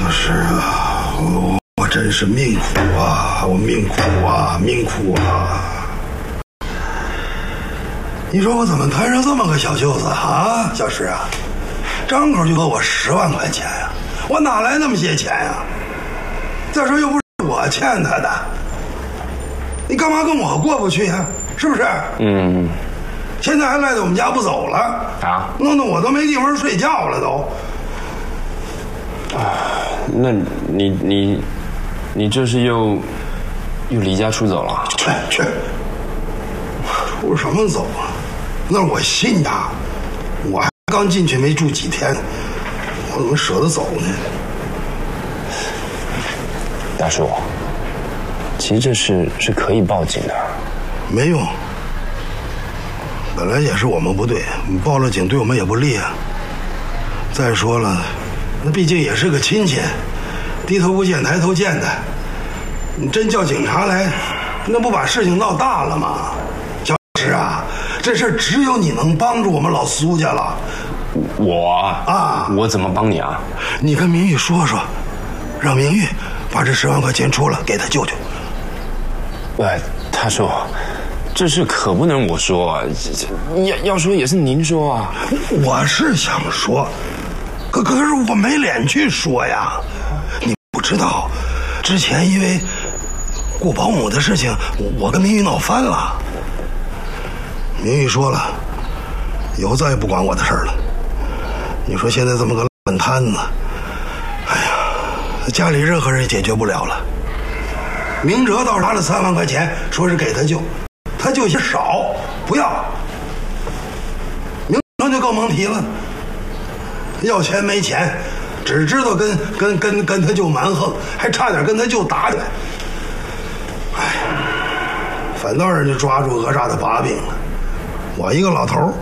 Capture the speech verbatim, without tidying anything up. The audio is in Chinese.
是啊，我我真是命苦啊，我命苦啊，命苦啊！你说我怎么摊上这么个小舅子啊，小石啊？张口就讹我十万块钱呀、啊，我哪来那么些钱呀、啊？再说又不是我欠他的，你干嘛跟我过不去呀、啊？是不是？ 嗯。 现在还赖在我们家不走了啊？ 弄得我都没地方睡觉了都。 啊，那你你你这是又又离家出走了？ 去去，出什么走啊？那是我信他，我还刚进去没住几天，我怎么舍得走呢？ 大叔，其实这事是可以报警的。 没用，本来也是我们不对，报了警对我们也不利啊。再说了，那毕竟也是个亲戚，低头不见抬头见的。你真叫警察来，那不把事情闹大了吗？小石啊，这事只有你能帮助我们老苏家了。 我啊， 我怎么帮你啊？ 你跟明玉说说，让明玉把这十万块钱出了给他舅舅。 哎，大叔，这事可不能我说啊，要要说也是您说啊。 我是想说，可可是我没脸去说呀。你不知道，之前因为雇保姆的事情，我跟明玉闹翻了。明玉说了，以后再也不管我的事儿了。你说现在这么个烂摊子，哎呀，家里任何人也解决不了了。明哲倒是拿了三万块钱，说是给他舅，他舅嫌少，不要。明哲就更甭提了，要钱没钱，只知道跟跟跟跟他舅蛮横，还差点跟他舅打起来。哎，反倒让人抓住讹诈的把柄了。我一个老头儿，